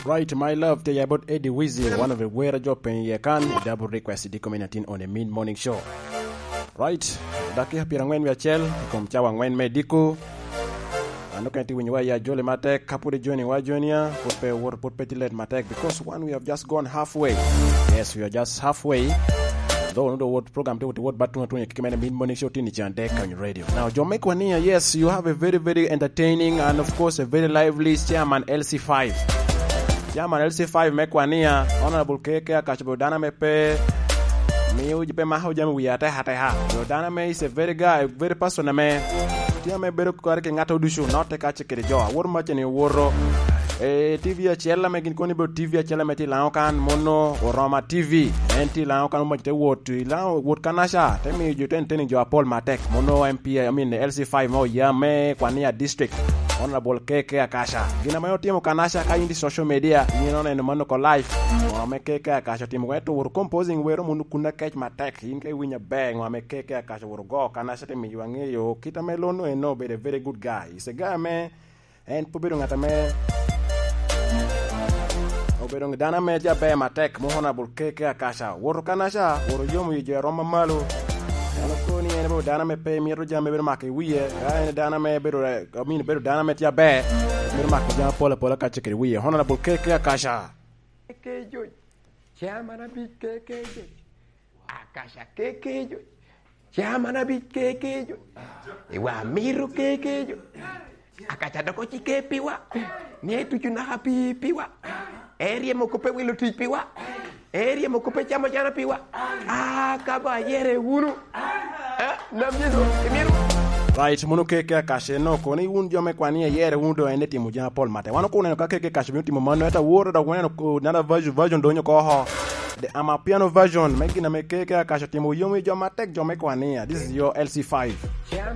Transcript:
Right, my love, tell you about Eddie Wizzy, one of the weird job in Yakan, double request the community on the mid-morning show. Right, daki hapira ngwen ya chel, kumchawa ngwen medico. Anokenti when you are jolly matek, kapure joining wa jonia, put petilet matek, because one we have just gone halfway. Yes, we are just halfway. Though the word program to what button to the mid-morning show tini chandek on your radio. Now, Jamaica Wania, yes, you have a very, very entertaining and of course a very lively chairman LC5. Chairman LC5 Mekwania, Honorable Keke, Kachabodana Mepe, Miu Jipe Maho Jam, we are Taha. Dana May is a very guy, very person, man. Tiame Beru Karking Ato Dushu, not a catch a jaw. What much in your woro? TV Chella making Conibo TV Chella Meti Laokan, Mono, or Roma TV, Anti Laokan much the word to Lao, what Kanasha? Tell me you telling your Paul Matek, Mono MP, I mean the LC5 Mo Yame, Kwania District. Honorable Keke Akasha. Gina mayo timu Kanasha ka indi social media, you know, and Monoco Life. Wame Keke Akasha timu wetu were composing wero munu kuna catch matek, inke winya bang, wame Keke Akasha were go, Kanasha timu yuange yo, kita melono and no, but a very good guy. He's a guy, man, and Pubidung at a man. Obedong Dana Media Bay Matek, Honorable Keke Akasha, Woro Kanasha, Woro Yomu Jeroma Malu. Koni ene dana me pe miro jam be make wiye ene dana me be I mean be dana me tia be miro make jam pola ka chekere wiye Honorable Keke Akasha Keke jo chama na bi Keke jo Akasha Keke jo chama na bi Keke jo ewa miro Keke jo Akasha doko chike piwa nie tu na happy piwa area mo kope wilo tu piwa area mo kope chama jana piwa kaba yere wuru Right, munu Keke Akasha no koni unjo mekwania yere undo ene timu jana Paul Mate. Wano kuna ka Keke Akasha timu mano eta woro da kuna nana version donyo ko ho. The amapiano version making na Keke Akasha timu yomi jo Matek jo mekwania. This is your LC5.